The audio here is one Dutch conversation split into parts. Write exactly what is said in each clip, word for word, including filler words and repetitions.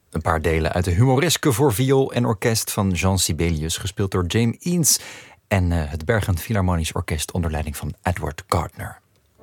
Een paar delen uit de humoreske voor viool en orkest van Jean Sibelius, gespeeld door James Eanes, en uh, het Bergen Philharmonisch Orkest onder leiding van Edward Gardner.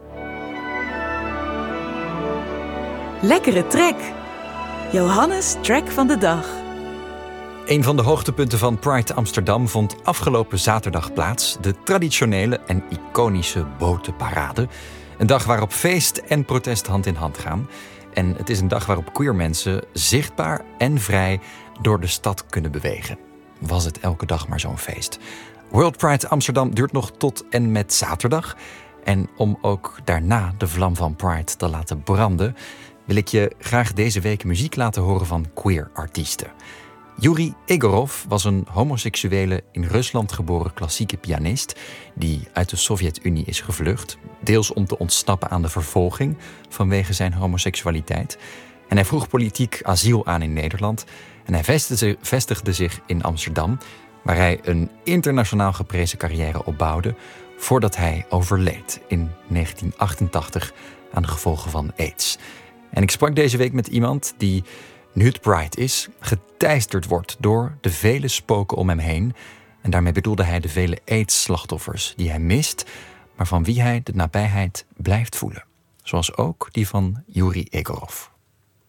Lekkere track. Johannes' track van de dag. Een van de hoogtepunten van Pride Amsterdam vond afgelopen zaterdag plaats. De traditionele en iconische botenparade. Een dag waarop feest en protest hand in hand gaan. En het is een dag waarop queer mensen zichtbaar en vrij door de stad kunnen bewegen. Was het elke dag maar zo'n feest. World Pride Amsterdam duurt nog tot en met zaterdag. En om ook daarna de vlam van Pride te laten branden, wil ik je graag deze week muziek laten horen van queer artiesten. Yuri Egorov was een homoseksuele, in Rusland geboren klassieke pianist die uit de Sovjet-Unie is gevlucht, deels om te ontsnappen aan de vervolging vanwege zijn homoseksualiteit. En hij vroeg politiek asiel aan in Nederland en hij vestigde, vestigde zich in Amsterdam, waar hij een internationaal geprezen carrière opbouwde voordat hij overleed in negentien achtentachtig aan de gevolgen van AIDS. En ik sprak deze week met iemand die, nu het Pride is, geteisterd wordt door de vele spoken om hem heen. En daarmee bedoelde hij de vele AIDS-slachtoffers die hij mist, maar van wie hij de nabijheid blijft voelen. Zoals ook die van Yuri Egorov.